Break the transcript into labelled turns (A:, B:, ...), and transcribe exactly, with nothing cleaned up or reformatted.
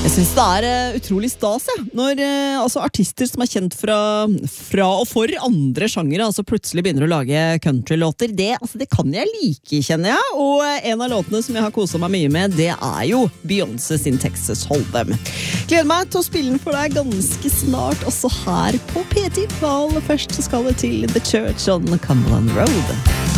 A: Jeg synes det er uh, utrolig stas, ja. Når uh, altså, artister som er kjent fra, fra og for andre sjangere, altså plutselig begynner å lage countrylåter. Det, altså, det kan jeg like, kjenner jeg. Og uh, en av låtene som jeg har koset meg mye med, det er jo Beyoncé sin Texas Hold'em. Gleder meg til å spille den for deg ganske snart, også her på P ti. Aller først så skal det til The Church on Cumberland Road.